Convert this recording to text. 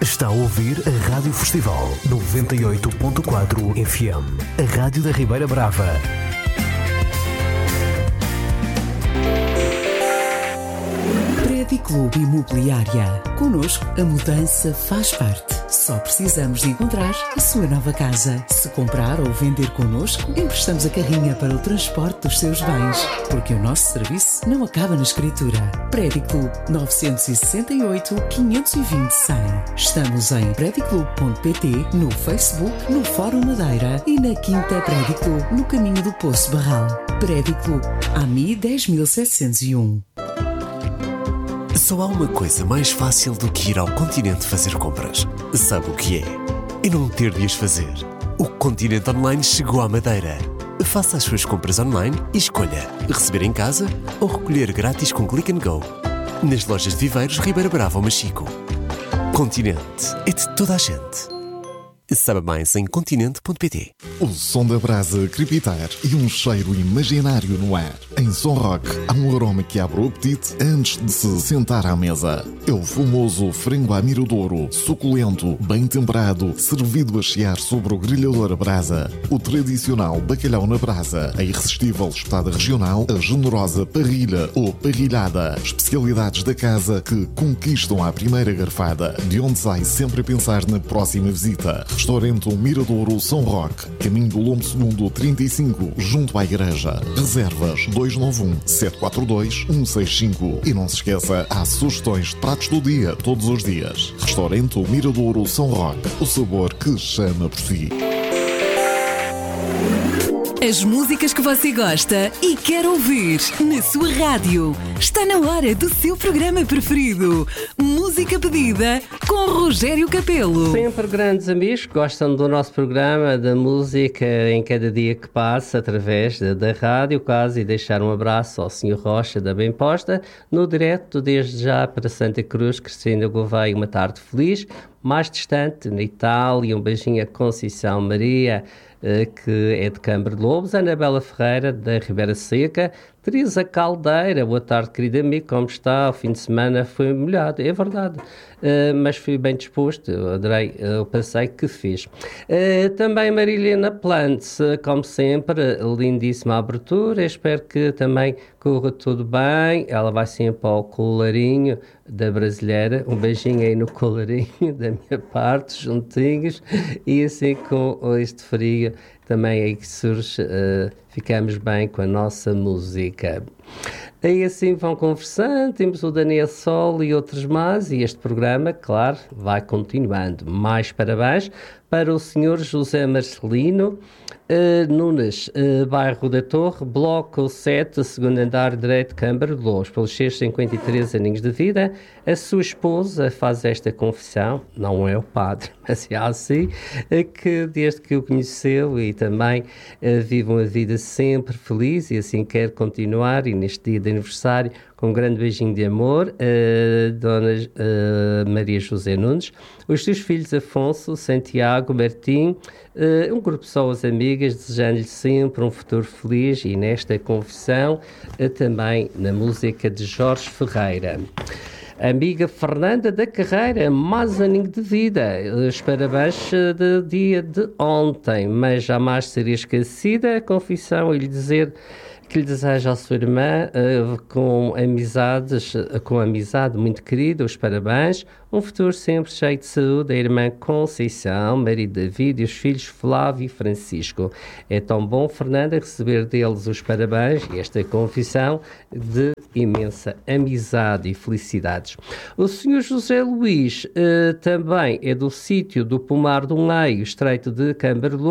Está a ouvir a Rádio Festival 98.4 FM, a Rádio da Ribeira Brava. Prédio Clube Imobiliária. Connosco, a mudança faz parte. Só precisamos de encontrar a sua nova casa. Se comprar ou vender connosco, emprestamos a carrinha para o transporte dos seus bens. Porque o nosso serviço não acaba na escritura. Prédio Clube 968 520 100. Estamos em prediclube.pt, no Facebook, no Fórum Madeira e na Quinta Prédio Clube, no caminho do Poço Barral. Prédio Clube, AMI 10701. Só há uma coisa mais fácil do que ir ao Continente fazer compras. Sabe o que é? E não ter de as fazer. O Continente Online chegou à Madeira. Faça as suas compras online e escolha receber em casa ou recolher grátis com Click and Go. Nas lojas de Viveiros, Ribeira Brava ou Machico. Continente é de toda a gente. Saiba mais em continente.pt. O som da brasa crepitar e um cheiro imaginário no ar. Em Som Rock há um aroma que abre o apetite antes de se sentar à mesa. É o famoso frango à miradouro, suculento, bem temperado, servido a chiar sobre o grelhador a brasa. O tradicional bacalhau na brasa, a irresistível espetada regional, a generosa parrilha ou parrilhada. Especialidades da casa que conquistam à primeira garfada, de onde sai sempre a pensar na próxima visita. Restaurante Miradouro São Roque, caminho do Lombo II 35, junto à igreja. Reservas 291-742-165. E não se esqueça, há sugestões de pratos do dia, todos os dias. Restaurante Miradouro São Roque, o sabor que chama por si. As músicas que você gosta e quer ouvir na sua rádio. Está na hora do seu programa preferido. Música pedida com Rogério Capelo. Sempre grandes amigos que gostam do nosso programa, da música em cada dia que passa através da rádio, quase, e deixar um abraço ao Sr. Rocha da Bem Posta, no direto desde já para Santa Cruz, Cristina Gouveia, uma tarde feliz. Mais distante, na Itália, um beijinho a Conceição Maria, que é de Câmara de Lobos, Anabela Ferreira, da Ribeira Seca, Teresa Caldeira, boa tarde, querido amigo, como está? O fim de semana foi molhado, é verdade, mas fui bem disposto, eu adorei o passeio que fiz. Também Marilena Plantz, como sempre, lindíssima abertura, espero que também corra tudo bem, ela vai sempre ao colarinho da brasileira, um beijinho aí no colarinho da minha parte, juntinhos, e assim com este frio também aí que surge, ficamos bem com a nossa música. Aí assim vão conversando, temos o Daniel Sol e outros mais, e este programa, claro, vai continuando. Mais parabéns para o Sr. José Marcelino Nunes, bairro da Torre, bloco 7, segundo andar direito, Câmara de Lobos, pelos seus 53 aninhos de vida. A sua esposa faz esta confissão, não é o padre, mas é assim, que desde que o conheceu e também vive uma vida sempre feliz e assim quer continuar, e neste dia de aniversário, com um grande beijinho de amor, Dona Maria José Nunes, os seus filhos Afonso, Santiago, Martim, um grupo de pessoas amigas, desejando-lhe sempre um futuro feliz, e nesta confissão também na música de Jorge Ferreira. Amiga Fernanda da Carreira, mais aninho de vida, os parabéns do dia de ontem, mas jamais seria esquecida a confissão e lhe dizer que lhe desejo à sua irmã, com amizade muito querida, os parabéns, um futuro sempre cheio de saúde, a irmã Conceição, marido David e os filhos Flávio e Francisco. É tão bom, Fernanda, receber deles os parabéns e esta confissão de imensa amizade e felicidades. O Sr. José Luís também é do sítio do Pomar do Meio, estreito de Câmara de Lobos.